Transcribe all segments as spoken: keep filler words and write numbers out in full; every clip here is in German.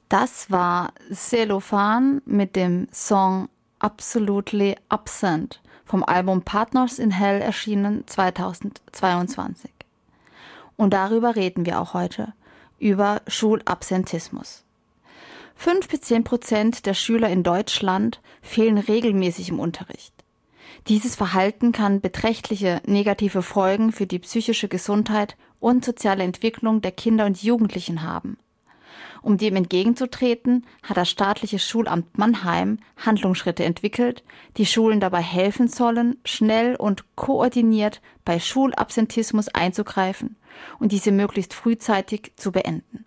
Das war Cellophane mit dem Song Absolutely Absent vom Album Partners in Hell, erschienen zweitausendzweiundzwanzig. Und darüber reden wir auch heute, über Schulabsentismus. Fünf bis zehn Prozent der Schüler in Deutschland fehlen regelmäßig im Unterricht. Dieses Verhalten kann beträchtliche negative Folgen für die psychische Gesundheit und soziale Entwicklung der Kinder und Jugendlichen haben. Um dem entgegenzutreten, hat das staatliche Schulamt Mannheim Handlungsschritte entwickelt, die Schulen dabei helfen sollen, schnell und koordiniert bei Schulabsentismus einzugreifen und diese möglichst frühzeitig zu beenden.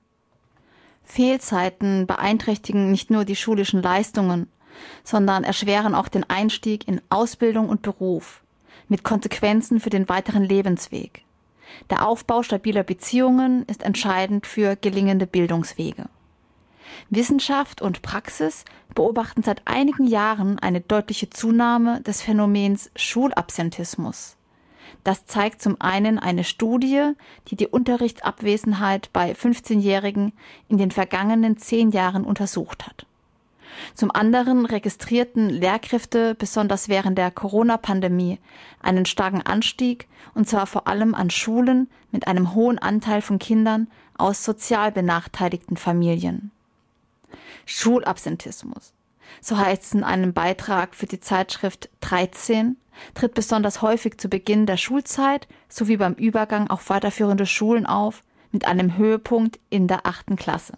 Fehlzeiten beeinträchtigen nicht nur die schulischen Leistungen, sondern erschweren auch den Einstieg in Ausbildung und Beruf, mit Konsequenzen für den weiteren Lebensweg. Der Aufbau stabiler Beziehungen ist entscheidend für gelingende Bildungswege. Wissenschaft und Praxis beobachten seit einigen Jahren eine deutliche Zunahme des Phänomens Schulabsentismus. Das zeigt zum einen eine Studie, die die Unterrichtsabwesenheit bei fünfzehnjährigen in den vergangenen zehn Jahren untersucht hat. Zum anderen registrierten Lehrkräfte besonders während der Corona-Pandemie einen starken Anstieg, und zwar vor allem an Schulen mit einem hohen Anteil von Kindern aus sozial benachteiligten Familien. Schulabsentismus, so heißt es in einem Beitrag für die Zeitschrift dreizehn, tritt besonders häufig zu Beginn der Schulzeit sowie beim Übergang auf weiterführende Schulen auf, mit einem Höhepunkt in der achten Klasse.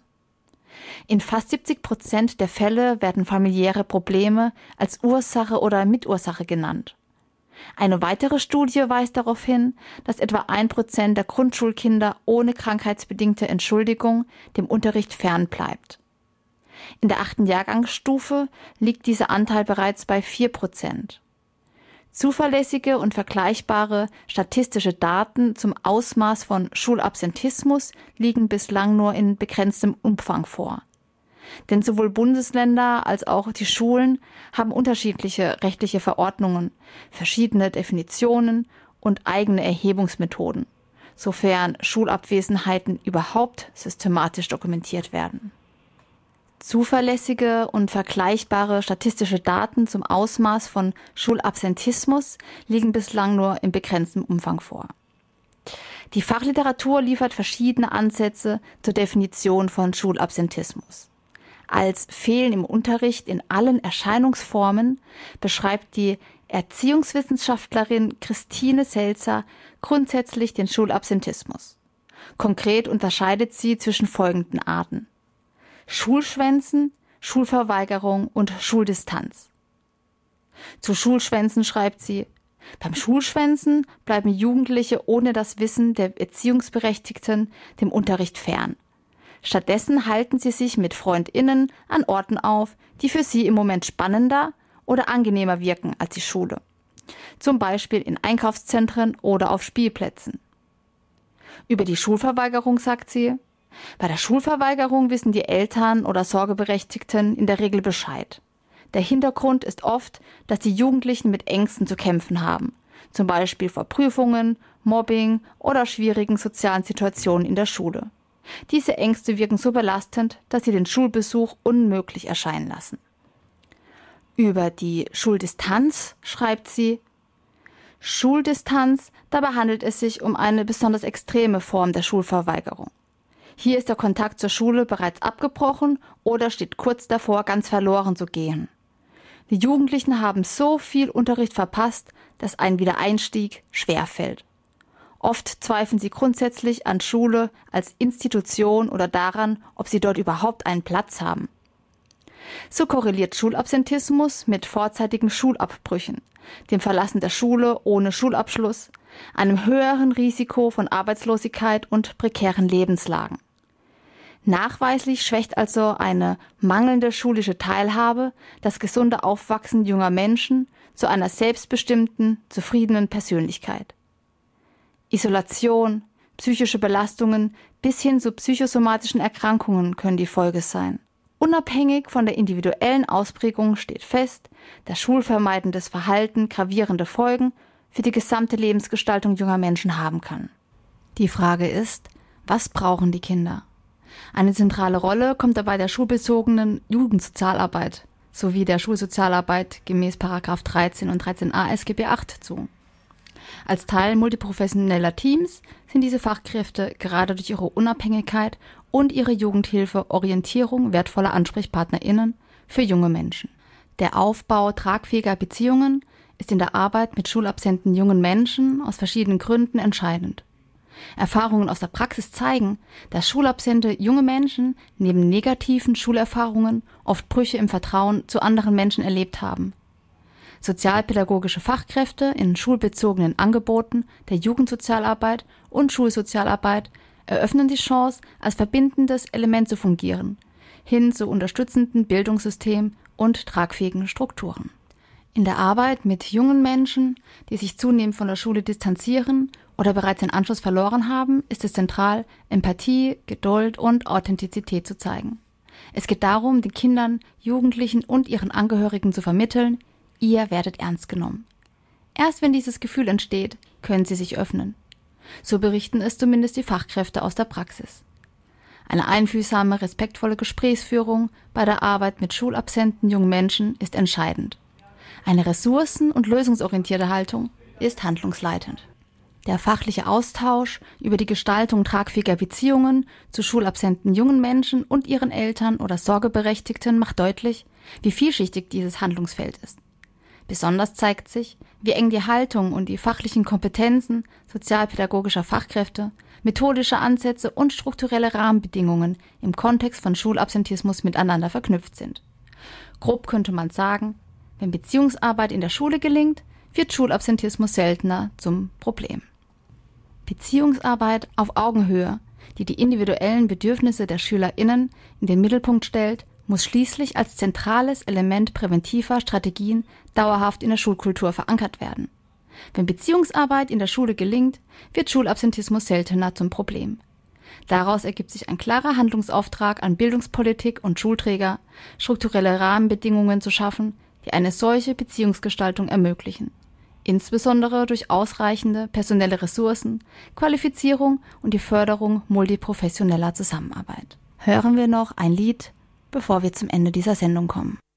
In fast siebzig Prozent der Fälle werden familiäre Probleme als Ursache oder Mitursache genannt. Eine weitere Studie weist darauf hin, dass etwa ein Prozent der Grundschulkinder ohne krankheitsbedingte Entschuldigung dem Unterricht fernbleibt. In der achten Jahrgangsstufe liegt dieser Anteil bereits bei vier Prozent. Zuverlässige und vergleichbare statistische Daten zum Ausmaß von Schulabsentismus liegen bislang nur in begrenztem Umfang vor. Denn sowohl Bundesländer als auch die Schulen haben unterschiedliche rechtliche Verordnungen, verschiedene Definitionen und eigene Erhebungsmethoden, sofern Schulabwesenheiten überhaupt systematisch dokumentiert werden. Zuverlässige und vergleichbare statistische Daten zum Ausmaß von Schulabsentismus liegen bislang nur in begrenztem Umfang vor. Die Fachliteratur liefert verschiedene Ansätze zur Definition von Schulabsentismus. Als Fehlen im Unterricht in allen Erscheinungsformen beschreibt die Erziehungswissenschaftlerin Christine Selzer grundsätzlich den Schulabsentismus. Konkret unterscheidet sie zwischen folgenden Arten: Schulschwänzen, Schulverweigerung und Schuldistanz. Zu Schulschwänzen schreibt sie: Beim Schulschwänzen bleiben Jugendliche ohne das Wissen der Erziehungsberechtigten dem Unterricht fern. Stattdessen halten sie sich mit FreundInnen an Orten auf, die für sie im Moment spannender oder angenehmer wirken als die Schule. Zum Beispiel in Einkaufszentren oder auf Spielplätzen. Über die Schulverweigerung sagt sie: Bei der Schulverweigerung wissen die Eltern oder Sorgeberechtigten in der Regel Bescheid. Der Hintergrund ist oft, dass die Jugendlichen mit Ängsten zu kämpfen haben, zum Beispiel vor Prüfungen, Mobbing oder schwierigen sozialen Situationen in der Schule. Diese Ängste wirken so belastend, dass sie den Schulbesuch unmöglich erscheinen lassen. Über die Schuldistanz schreibt sie: Schuldistanz, dabei handelt es sich um eine besonders extreme Form der Schulverweigerung. Hier ist der Kontakt zur Schule bereits abgebrochen oder steht kurz davor, ganz verloren zu gehen. Die Jugendlichen haben so viel Unterricht verpasst, dass ein Wiedereinstieg schwerfällt. Oft zweifeln sie grundsätzlich an Schule als Institution oder daran, ob sie dort überhaupt einen Platz haben. So korreliert Schulabsentismus mit vorzeitigen Schulabbrüchen, dem Verlassen der Schule ohne Schulabschluss, einem höheren Risiko von Arbeitslosigkeit und prekären Lebenslagen. Nachweislich schwächt also eine mangelnde schulische Teilhabe das gesunde Aufwachsen junger Menschen zu einer selbstbestimmten, zufriedenen Persönlichkeit. Isolation, psychische Belastungen bis hin zu psychosomatischen Erkrankungen können die Folge sein. Unabhängig von der individuellen Ausprägung steht fest, dass schulvermeidendes Verhalten gravierende Folgen für die gesamte Lebensgestaltung junger Menschen haben kann. Die Frage ist: Was brauchen die Kinder? Eine zentrale Rolle kommt dabei der schulbezogenen Jugendsozialarbeit sowie der Schulsozialarbeit gemäß Paragraph dreizehn und dreizehn a S G B acht zu. Als Teil multiprofessioneller Teams sind diese Fachkräfte gerade durch ihre Unabhängigkeit und ihre Jugendhilfe Orientierung wertvoller AnsprechpartnerInnen für junge Menschen. Der Aufbau tragfähiger Beziehungen ist in der Arbeit mit schulabsenten jungen Menschen aus verschiedenen Gründen entscheidend. Erfahrungen aus der Praxis zeigen, dass schulabsente junge Menschen neben negativen Schulerfahrungen oft Brüche im Vertrauen zu anderen Menschen erlebt haben. Sozialpädagogische Fachkräfte in schulbezogenen Angeboten der Jugendsozialarbeit und Schulsozialarbeit eröffnen die Chance, als verbindendes Element zu fungieren, hin zu unterstützenden Bildungssystemen und tragfähigen Strukturen. In der Arbeit mit jungen Menschen, die sich zunehmend von der Schule distanzieren oder bereits den Anschluss verloren haben, ist es zentral, Empathie, Geduld und Authentizität zu zeigen. Es geht darum, den Kindern, Jugendlichen und ihren Angehörigen zu vermitteln, ihr werdet ernst genommen. Erst wenn dieses Gefühl entsteht, können sie sich öffnen. So berichten es zumindest die Fachkräfte aus der Praxis. Eine einfühlsame, respektvolle Gesprächsführung bei der Arbeit mit schulabsenten jungen Menschen ist entscheidend. Eine ressourcen- und lösungsorientierte Haltung ist handlungsleitend. Der fachliche Austausch über die Gestaltung tragfähiger Beziehungen zu schulabsenten jungen Menschen und ihren Eltern oder Sorgeberechtigten macht deutlich, wie vielschichtig dieses Handlungsfeld ist. Besonders zeigt sich, wie eng die Haltung und die fachlichen Kompetenzen sozialpädagogischer Fachkräfte, methodische Ansätze und strukturelle Rahmenbedingungen im Kontext von Schulabsentismus miteinander verknüpft sind. Grob könnte man sagen, wenn Beziehungsarbeit in der Schule gelingt, wird Schulabsentismus seltener zum Problem. Beziehungsarbeit auf Augenhöhe, die die individuellen Bedürfnisse der SchülerInnen in den Mittelpunkt stellt, muss schließlich als zentrales Element präventiver Strategien dauerhaft in der Schulkultur verankert werden. Wenn Beziehungsarbeit in der Schule gelingt, wird Schulabsentismus seltener zum Problem. Daraus ergibt sich ein klarer Handlungsauftrag an Bildungspolitik und Schulträger, strukturelle Rahmenbedingungen zu schaffen, die eine solche Beziehungsgestaltung ermöglichen, insbesondere durch ausreichende personelle Ressourcen, Qualifizierung und die Förderung multiprofessioneller Zusammenarbeit. Hören wir noch ein Lied, bevor wir zum Ende dieser Sendung kommen.